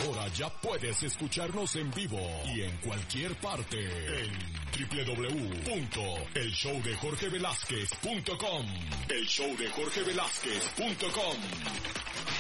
Ahora ya puedes escucharnos en vivo y en cualquier parte en www.elshowdejorgevelazquez.com. elshowdejorgevelazquez.com.